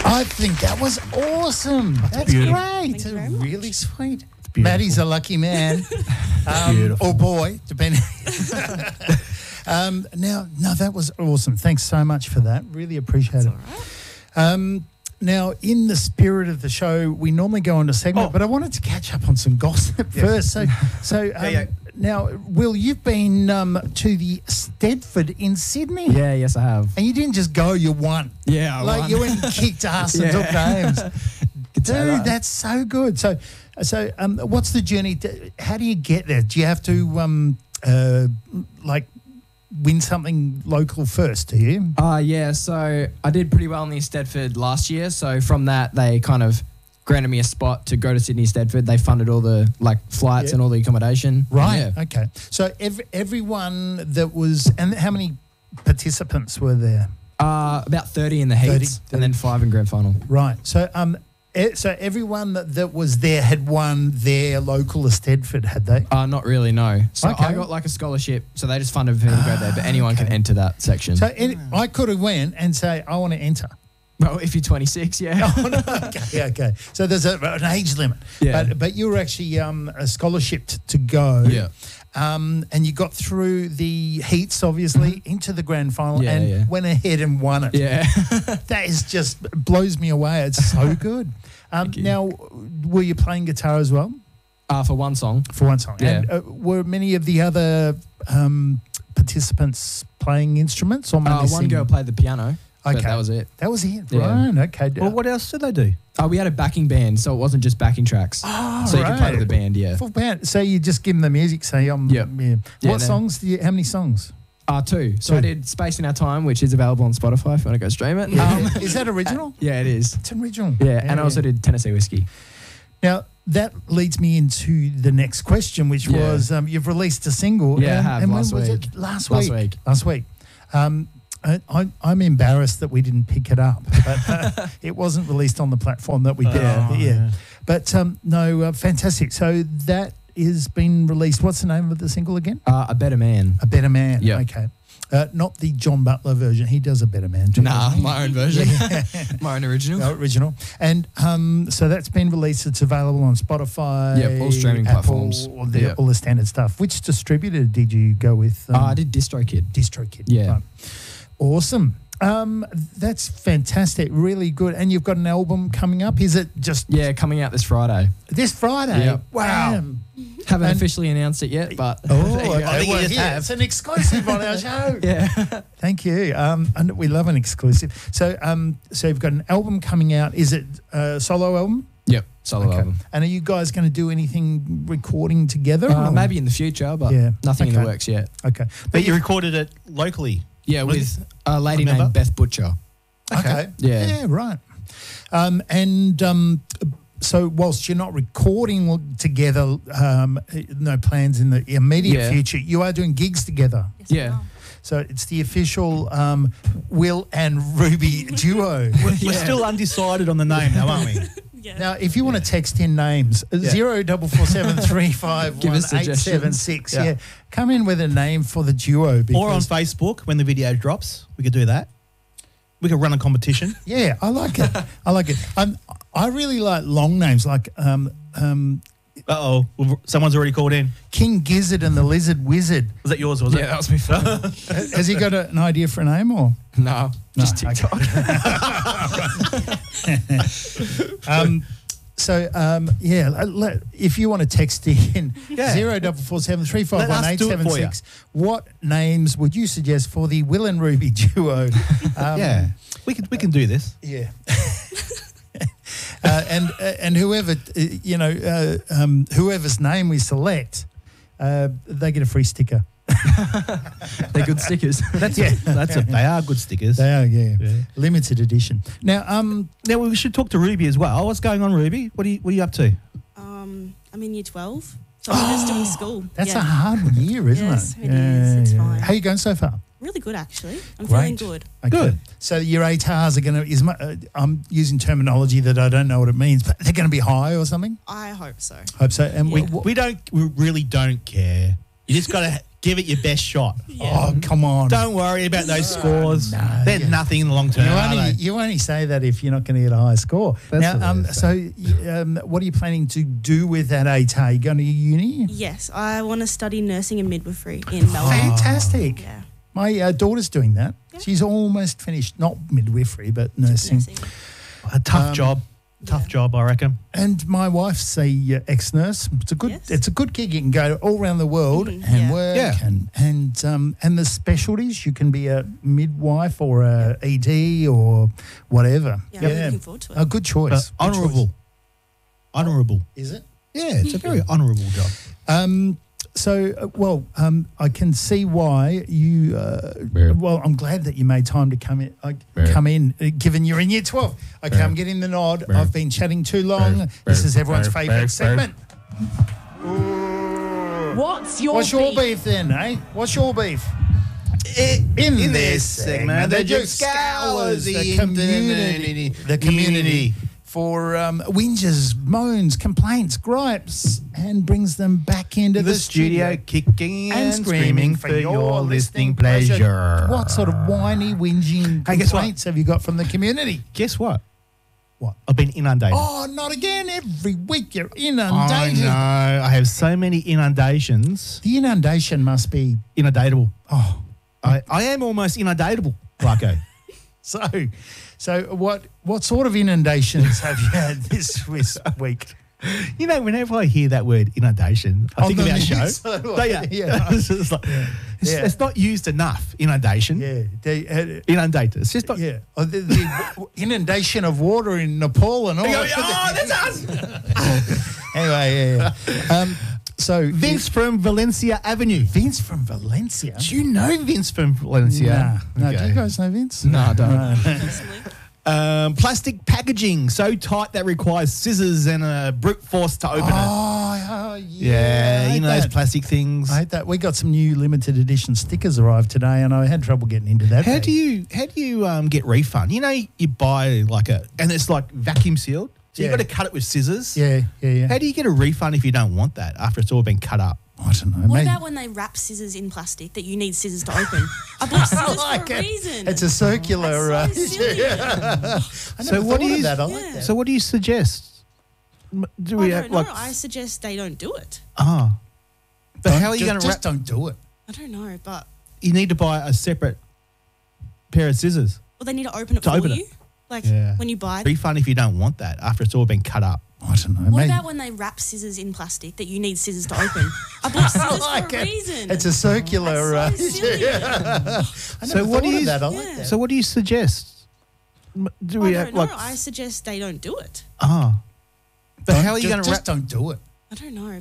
I think that was awesome. That's beautiful. great. Thank you very much. Really sweet. beautiful. Maddie's a lucky man. Beautiful. Or boy, depending. No, that was awesome. Thanks so much for that. Really appreciate it. All right. Now, in the spirit of the show, we normally go on a segment, but I wanted to catch up on some gossip first. So, now, Will, you've been to the Stedford in Sydney. Yeah, yes, I have. And you didn't just go, you won. Yeah, I won. You went and kicked ass and took names. Dude, that's so good. So, what's the journey? How do you get there? Do you have to, win something local first, do you? Yeah, so I did pretty well in the Stedford last year. So from that, they kind of granted me a spot to go to Sydney Stedford. They funded all the flights and all the accommodation. Right. Yeah. Okay. So everyone that was, and how many participants were there? About 30 in the heats 30. and then 5 in grand final. Right. So so everyone that was there had won their local Stedford, had they? Not really, no. So Okay. I got a scholarship, so they just funded for me to go there, but anyone can enter that section. So I could have went and say, I want to enter. Well, if you're 26, yeah. Oh, no. Okay. So there's an age limit. Yeah. But you were actually a scholarship to go. Yeah. And you got through the heats, obviously, into the grand final and went ahead and won it. Yeah. That is just blows me away. It's so good. Now, were you playing guitar as well? For one song. For one song. Yeah. And were many of the other participants playing instruments or mainly One singing? girl played the piano. Okay. But that was it. That was it. Yeah. Right. Okay. Well, what else did they do? We had a backing band, so it wasn't just backing tracks. Oh, so you could play right. with the band, yeah. Full band. So you just give them the music, say, Yep. yeah. Yeah, What songs do you, how many songs? 2. So I did Space in Our Time, which is available on Spotify if you want to go stream it. Is that original? Yeah, it is. It's original. Yeah, and I also did Tennessee Whiskey. Now, that leads me into the next question, which was you've released a single. Yeah, I have, and last when was week. it? Last Last week. week. Last week. I'm embarrassed that we didn't pick it up, but it wasn't released on the platform that we did. Yeah. But fantastic. So that is been released. What's the name of the single again? A Better Man. A Better Man. Yep. Okay. Not the John Butler version. He does A Better Man too. Nah, doesn't he? my own version. My own original. No, original. And so that's been released. It's available on Spotify. Yep, all streaming Apple, platforms. All the standard stuff. Which distributor did you go with? I did DistroKid. DistroKid. Yeah. Right. Awesome. That's fantastic. Really good. And you've got an album coming up. Is it just Coming out this Friday. this Friday? Yep. Wow. Haven't And- officially announced it yet, but It's an exclusive on our show. yeah. Thank you. And we love an exclusive. So you've got an album coming out. Is it a solo album? Yep, solo album. And are you guys going to do anything recording together? or- Maybe in the future, but Yeah. nothing in Okay. the works yet. Okay. But you recorded it locally. Yeah, with a lady Remember? named Beth Butcher. Okay. Yeah. Yeah, right. So whilst you're not recording together, no plans in the immediate future, you are doing gigs together. Yes, Yeah. we are. So it's the official Will and Ruby duo. We're still undecided on the name now, aren't we? Yeah. Now, if you want to text in names, 0447351876. Give us suggestions. Yeah. Come in with a name for the duo. Because, Or on Facebook when the video drops. We could do that. We could run a competition. Yeah, I like it. I like it. I really like long names like Uh-oh. Someone's already called in. King Gizzard and the Lizard Wizard. Was that yours, was Yeah, it? that was me fun. Has he got an idea for a name or? No, just okay. TikTok. If you want to text in, Yeah. 0447351876, what names would you suggest for the Will and Ruby duo? Yeah. We can do this. Yeah. And whoever whoever's name we select, they get a free sticker. They're good stickers. They are good stickers. They are, yeah. Limited edition. Now, Now we should talk to Ruby as well. What's going on, Ruby? What are you up to? I'm in year 12, so I'm just doing school. that's a hard year, isn't Yes, it? it is. It's fine. How are you going so far? Really good, actually. I'm Great. feeling good. Okay. Good. So your ATARs are going to, I'm using terminology that I don't know what it means, but they're going to be high or something? I hope so. Hope so. And We really don't care. You just got to Give it your best shot. Oh, come on. Don't worry about those scores. No, They're yeah. nothing in the long term. You only say that if you're not going to get a high score. That's Now, what what are you planning to do with that AT? Are you going to uni? Yes, I want to study nursing and midwifery in Melbourne. Fantastic. Yeah. My daughter's doing that. Yeah. She's almost finished, not midwifery, but nursing. Nursing. A tough job. Tough Yeah. job, I reckon. And my wife's a ex-nurse. It's a good. Yes. It's a good gig. You can go all around the world Mhm, and yeah. work. Yeah. And the specialties. You can be a midwife or a ED or whatever. Yeah, I'm looking forward to it. A good choice. Good Honourable. choice. Honourable. Is it? Yeah, it's a very honourable job. I can see why you. Well, I'm glad that you made time to come in. Given you're in year 12. Okay, I'm getting the nod. I've been chatting too long. This is everyone's favourite segment. What's your beef then, eh? What's your beef? In this segment, the Duke scours the community for whinges, moans, complaints, gripes, and brings them back into the studio kicking and screaming for your listening pleasure. What sort of whiny, whinging Hey, guess what? complaints have you got from the community? Guess what? What? I've been inundated. Oh, not again. Every week you're I inundated. know. I have so many inundations. The inundation must be, Inundatable. oh, I am almost inundatable, Rocco. so what sort of inundations have you had this week? You know, whenever I hear that word inundation, I think On of the our show. news, so do I. Don't you? Yeah. It's like- Yeah. it's not used enough, inundation. Yeah. Inundate. It's just not. Yeah. Oh, the inundation of water in Nepal and all. You go, oh, that's us. Anyway, yeah. So Vince from Valencia Avenue. Vince from Valencia. Do you know Vince from Valencia? No. Okay. Do you guys know Vince? No, I don't. Personally. Plastic packaging so tight that requires scissors and a brute force to open it. Oh, yeah. Yeah, I you hate know those that. plastic things. I hate that. We got some new limited edition stickers arrived today, and I had trouble getting into that. How bag. do you get refund? You know, you buy and it's like vacuum sealed, so Yeah. you've got to cut it with scissors. Yeah. How do you get a refund if you don't want that after it's all been cut up? I don't know. What maybe- about when they wrap scissors in plastic that you need scissors to open? I bought scissors like for a it. reason. It's a circular. That's so silly. I So never what thought do of you- that. I like Yeah. that. So what do you suggest? Do we I have don't know. like I suggest they don't do it. But how are you going to just wrap? don't do it. I don't know, but You need to buy a separate pair of scissors. well, they need to open it To for open it. you. Like Yeah. when you buy. Refund if you don't want that after it's all been cut up. I don't know. What maybe- about when they wrap scissors in plastic that you need scissors to open? I bought scissors like for a it. reason. It's a circular. That's so silly. I never So what thought do of you- that. I like Yeah. that. So what do you suggest? Do we I have don't know. like I suggest they don't do it. But how are you Just- going to wrap? Just don't do it. I don't know.